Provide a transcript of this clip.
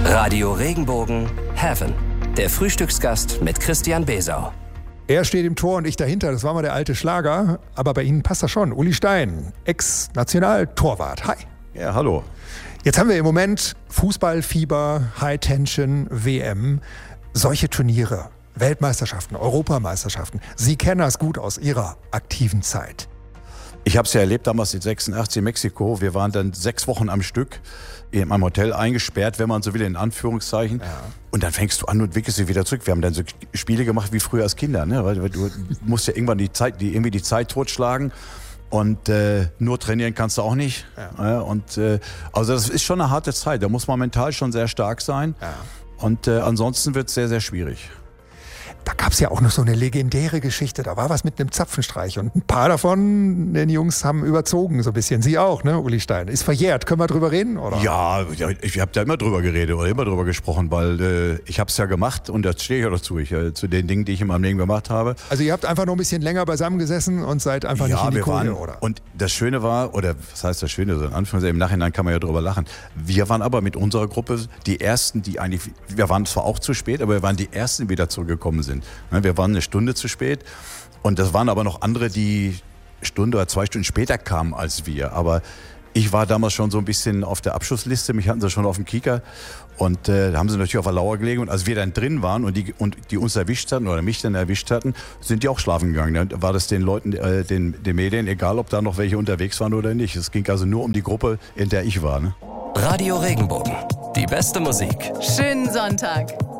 Radio Regenbogen Heaven. Der Frühstücksgast mit Christian Besau. Er steht im Tor und ich dahinter. Das war mal der alte Schlager. Aber bei Ihnen passt das schon. Uli Stein, Ex-Nationaltorwart. Hi. Ja, hallo. Jetzt haben wir im Moment Fußballfieber, High-Tension, WM. Solche Turniere, Weltmeisterschaften, Europameisterschaften. Sie kennen das gut aus Ihrer aktiven Zeit. Ich habe es ja erlebt damals in 86 in Mexiko. Wir waren dann 6 Wochen am Stück in einem Hotel eingesperrt, wenn man so will, in Anführungszeichen. Ja. Und dann fängst du an und wickelst dich wieder zurück. Wir haben dann so Spiele gemacht wie früher als Kinder, ne? Weil du musst ja irgendwann die Zeit totschlagen. Und nur trainieren kannst du auch nicht. Ja. Also das ist schon eine harte Zeit. Da muss man mental schon sehr stark sein. Ja. Und ansonsten wird es sehr, sehr schwierig. Da gab es ja auch noch so eine legendäre Geschichte. Da war was mit einem Zapfenstreich. Und ein paar davon, den Jungs, haben überzogen so ein bisschen. Sie auch, ne, Uli Stein? Ist verjährt. Können wir drüber reden, oder? Ja, ich habe da immer drüber geredet oder immer drüber gesprochen, weil ich habe es ja gemacht und da stehe ich auch dazu. Zu den Dingen, die ich in meinem Leben gemacht habe. Also ihr habt einfach noch ein bisschen länger beisammen gesessen und seid einfach nicht in die Kohle, oder? Und das Schöne war, oder was heißt das Schöne? So in Anführungszeichen, im Nachhinein kann man ja drüber lachen. Wir waren aber mit unserer Gruppe die Ersten, die eigentlich, wir waren zwar auch zu spät, aber wir waren die Ersten, die wieder zurückgekommen sind. Wir waren eine Stunde zu spät und das waren aber noch andere, die 1 Stunde oder 2 Stunden später kamen als wir. Aber ich war damals schon so ein bisschen auf der Abschussliste, mich hatten sie schon auf dem Kieker und da haben sie natürlich auf der Lauer gelegen. Und als wir dann drin waren und die uns erwischt hatten oder mich dann erwischt hatten, sind die auch schlafen gegangen. Dann war das den Leuten, den Medien, egal ob da noch welche unterwegs waren oder nicht. Es ging also nur um die Gruppe, in der ich war. Ne? Radio Regenbogen, die beste Musik. Schönen Sonntag.